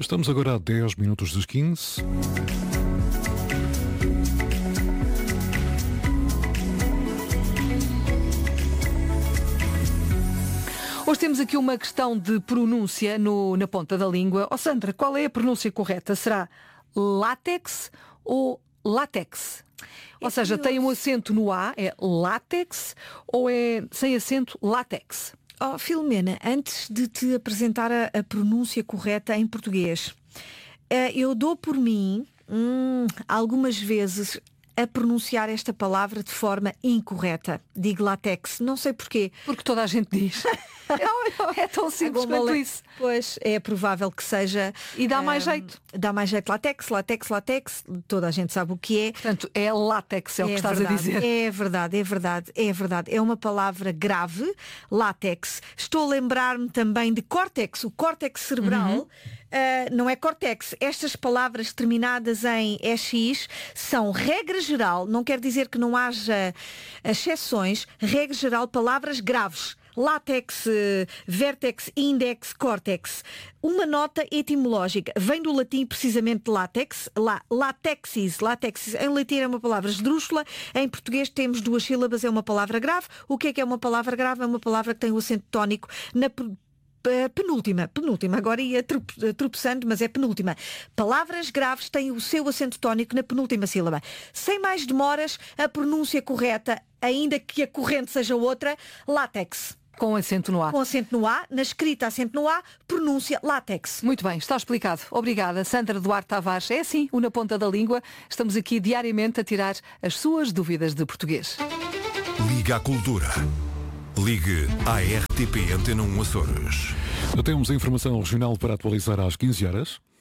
Estamos agora a 10 minutos das 15. Hoje temos aqui uma questão de pronúncia na ponta da língua. Sandra, qual é a pronúncia correta? Será látex ou látex? Ou seja, tem um acento no A, é látex, ou é sem acento, látex? Filomena, antes de te apresentar a pronúncia correta em português, eu dou por mim, algumas vezes, a pronunciar esta palavra de forma incorreta. Digo látex, não sei porquê. Porque toda a gente diz. É tão simples quanto isso. Pois, é provável que seja. E dá mais jeito. Dá mais jeito. Látex, látex, látex. Toda a gente sabe o que é. Portanto, é látex, é o que estás verdade, a dizer. É verdade, é verdade, é verdade. É uma palavra grave, látex. Estou a lembrar-me também de córtex, o córtex cerebral. Não é córtex. Estas palavras terminadas em EX são, regra geral, não quer dizer que não haja exceções, regra geral, palavras graves. Látex, vértex, índex, córtex. Uma nota etimológica. Vem do latim precisamente látex. Latexis. Em latim é uma palavra esdrúxula. Em português temos 2 sílabas, é uma palavra grave. O que é uma palavra grave? É uma palavra que tem o acento tónico na penúltima, agora ia tropeçando, mas é penúltima. Palavras graves têm o seu acento tónico na penúltima sílaba. Sem mais demoras, a pronúncia correta, ainda que a corrente seja outra, látex. Com acento no A. Com acento no A, na escrita acento no A, pronúncia látex. Muito bem, está explicado. Obrigada, Sandra Duarte Tavares. É assim, o Na Ponta da Língua. Estamos aqui diariamente a tirar as suas dúvidas de português. Liga à Cultura. Ligue à RTP Antena 1 Açores. Temos a informação regional para atualizar às 15 horas.